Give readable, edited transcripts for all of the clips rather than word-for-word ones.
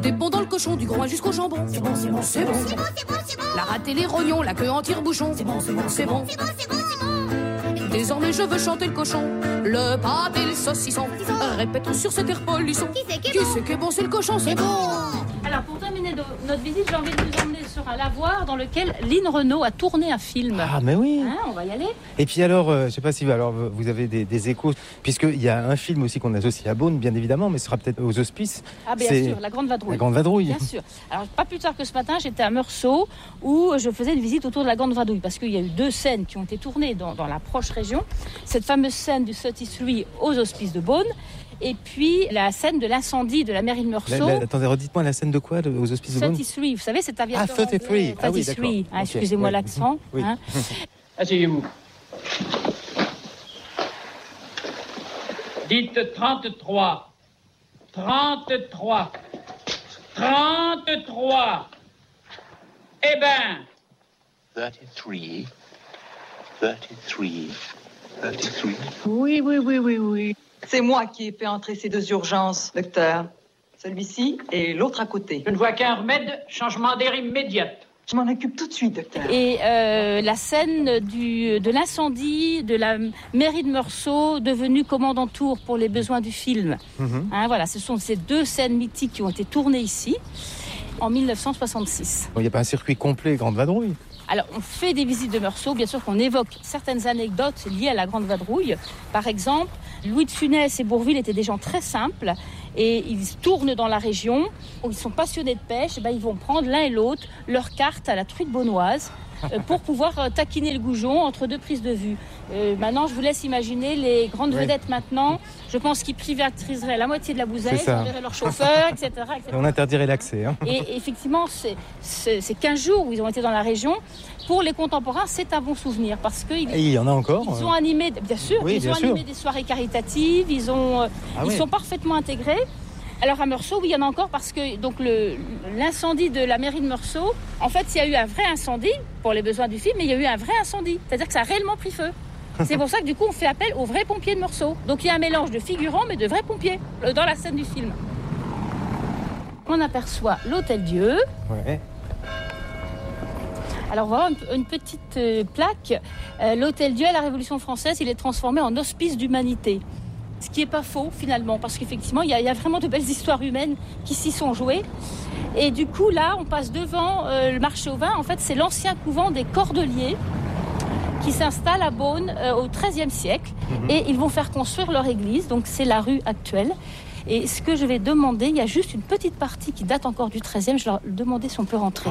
dépend dans le cochon, du groin jusqu'au jambon. C'est bon, c'est bon, c'est bon. C'est bon, c'est bon, c'est bon. La rate et les rognons, la queue en tire-bouchon. C'est bon, c'est bon, c'est bon. C'est bon, c'est bon, c'est bon. Désormais je veux chanter le cochon, le pâté, le saucisson. Répétons sur cet air polisson. Qui c'est qui est bon, c'est le cochon, c'est bon. Alors pour terminer notre visite, j'ai envie de vous emmener sur un lavoir dans lequel Lynn Renaud a tourné un film. Ah mais oui. Hein, on va y aller. Et puis alors, je sais pas si alors, vous avez des échos, puisqu'il y a un film aussi qu'on associe à Beaune, bien évidemment, mais ce sera peut-être aux Hospices. Ah bien sûr, La Grande Vadrouille. La Grande Vadrouille. Bien sûr. Alors pas plus tard que ce matin, j'étais à Meursault où je faisais une visite autour de la Grande Vadrouille parce qu'il y a eu 2 scènes qui ont été tournées dans la proche région. Cette fameuse scène du 33 aux Hospices de Beaune. Et puis la scène de l'incendie de la mairie de Meursault. Attendez, redites-moi la scène de quoi aux Hospices de Beaune? 33, vous savez, cet aviateur. Ah, 33. Anglais, Ah oui, d'accord. hein, excusez-moi l'accent. Oui. Hein. Asseyez-vous. Dites 33. 33. 33. Eh ben. 33. 33. 33. Oui. C'est moi qui ai fait entrer ces 2 urgences, docteur. Celui-ci et l'autre à côté. Je ne vois qu'un remède, changement d'air immédiat. Je m'en occupe tout de suite, docteur. Et la scène de l'incendie de la mairie de Meursault, devenue commandantour pour les besoins du film. Hein, voilà, ce sont ces 2 scènes mythiques qui ont été tournées ici en 1966. Il n'y a pas un circuit complet Grande Vadrouille? Alors, on fait des visites de Meursault, bien sûr qu'on évoque certaines anecdotes liées à la Grande Vadrouille. Par exemple, Louis de Funès et Bourvil étaient des gens très simples et ils tournent dans la région où ils sont passionnés de pêche. Ils vont prendre l'un et l'autre leur carte à la truite beaunoise pour pouvoir taquiner le goujon entre 2 prises de vue. Maintenant, je vous laisse imaginer les grandes vedettes maintenant. Je pense qu'ils privatiseraient la moitié de la bouseille, ils enverraient leur chauffeur, etc. Et on interdirait l'accès. Hein. Et effectivement, ces 15 jours où ils ont été dans la région, pour les contemporains, c'est un bon souvenir parce que il y en a encore. Ils ont animé, bien sûr, animé des soirées caritatives. Ils sont parfaitement intégrés. Alors à Meursault, oui, il y en a encore parce que donc l'incendie de la mairie de Meursault, en fait, il y a eu un vrai incendie pour les besoins du film, mais il y a eu un vrai incendie. C'est-à-dire que ça a réellement pris feu. C'est pour ça que du coup, on fait appel aux vrais pompiers de Meursault. Donc il y a un mélange de figurants, mais de vrais pompiers dans la scène du film. On aperçoit l'Hôtel-Dieu. Ouais. Alors voilà une petite plaque. L'Hôtel-Dieu à la Révolution française, il est transformé en hospice d'humanité. Ce qui n'est pas faux finalement, parce qu'effectivement, il y a vraiment de belles histoires humaines qui s'y sont jouées. Et du coup, là, on passe devant le marché aux vins. En fait, c'est l'ancien couvent des Cordeliers qui s'installe à Beaune au XIIIe siècle. Et ils vont faire construire leur église, donc c'est la rue actuelle. Et ce que je vais demander, il y a juste une petite partie qui date encore du XIIIe. Je leur demandais si on peut rentrer.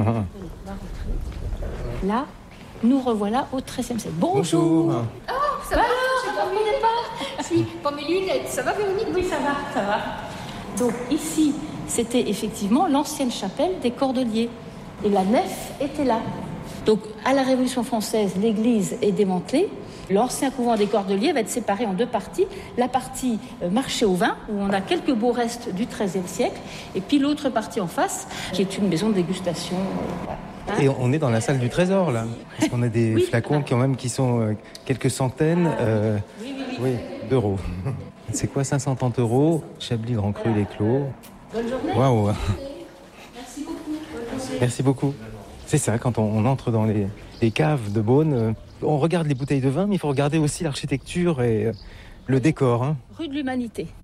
Là, nous revoilà au XIIIe siècle. Bonjour. Oh, ça va, je ne dormais pas. Si, pas mes lunettes. Ça va, Véronique? Oui, ça va. Donc ici, c'était effectivement l'ancienne chapelle des Cordeliers. Et la nef était là. Donc à la Révolution française, l'église est démantelée. L'ancien couvent des Cordeliers va être séparé en 2 parties. La partie marché au vin, où on a quelques beaux restes du XIIIe siècle. Et puis l'autre partie en face, qui est une maison de dégustation. Et on est dans la salle du trésor, là. Parce qu'on a des flacons quand même qui sont quelques centaines d'euros. C'est quoi, 530 €, Chablis Grand Cru Les Clos. Bonne journée. Waouh. Merci beaucoup. Merci beaucoup. C'est ça, quand on entre dans les caves de Beaune, on regarde les bouteilles de vin, mais il faut regarder aussi l'architecture et le décor. Hein. Rue de l'Humanité.